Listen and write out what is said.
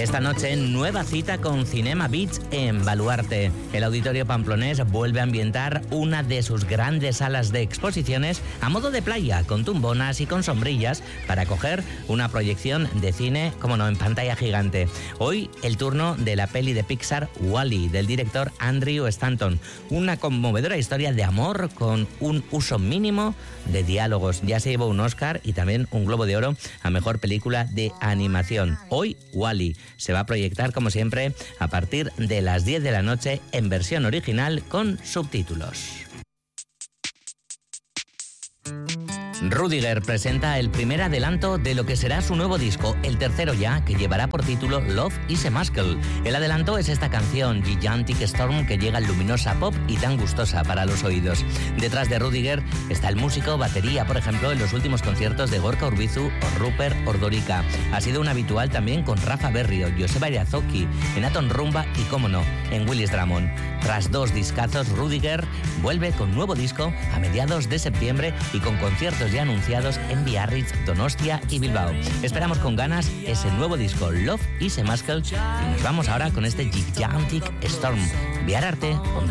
Esta noche, nueva cita con Cinema Beach en Baluarte. El Auditorio Pamplonés vuelve a ambientar una de sus grandes salas de exposiciones a modo de playa, con tumbonas y con sombrillas, para acoger una proyección de cine, como no, en pantalla gigante. Hoy, el turno de la peli de Pixar Wall-E, del director Andrew Stanton. Una conmovedora historia de amor con un uso mínimo de diálogos. Ya se llevó un Oscar y también un Globo de Oro a Mejor Película de Animación. Hoy, Wall-E se va a proyectar, como siempre, a partir de las 10 de la noche en versión original con subtítulos. Rudiger presenta el primer adelanto de lo que será su nuevo disco, el tercero ya, que llevará por título Love is a Muscle. El adelanto es esta canción, Gigantic Storm, que llega luminosa pop y tan gustosa para los oídos. Detrás de Rudiger está el músico batería, por ejemplo, en los últimos conciertos de Gorka Urbizu o Rupert Ordorica. Ha sido un habitual también con Rafa Berrio, Joseba Irazoki, en Aton Rumba y, cómo no, en Willis Drummond. Tras 2 discazos, Rudiger vuelve con nuevo disco a mediados de septiembre y con conciertos ya anunciados en Biarritz, Donostia y Bilbao. Esperamos con ganas ese nuevo disco Love is a Muscle y nos vamos ahora con este Gigantic Storm. Biararte,